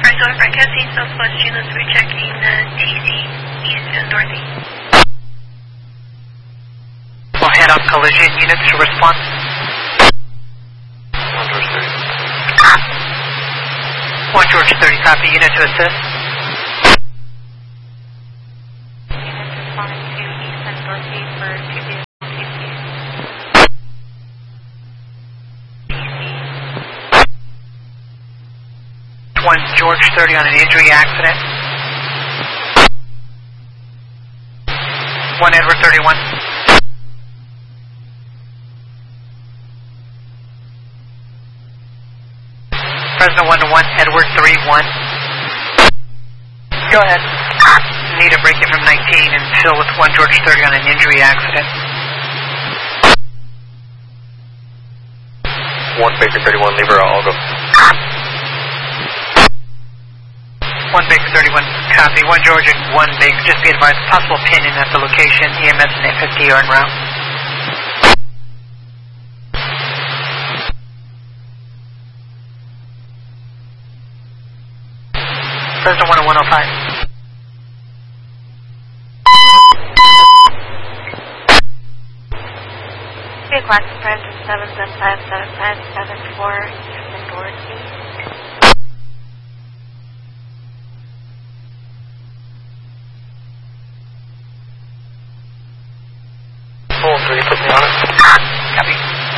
Alright, so broadcasting Southwest Juno 3 checking TC East and Northeast. Well, head-on collision units to respond. 1 George 30, copy, unit to assist. Units responding to East and Northeast for 2 vehicles TC. 1 George 30 on an injury accident. 1 Edward 31. Fresno 1-1, Edward 3-1. Go ahead. Need a break-in from 19 and fill with 1 George 30 on an injury accident. 1 Baker 31, Libra, I'll go. 1 Baker 31, copy. 1 George and 1 Baker, just be advised, possible pin-in at the location. EMS and FFD are en route. Fresno 1 105. Vehicle active price is 7757574 East and Northeast. Hold 3, put me on it. Copy.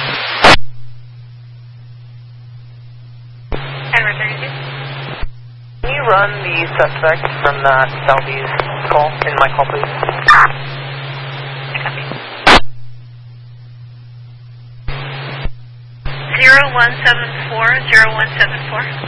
Edward 32. Can you run the suspect from that southeast call, in my call, please? Copy. 0174, 0174.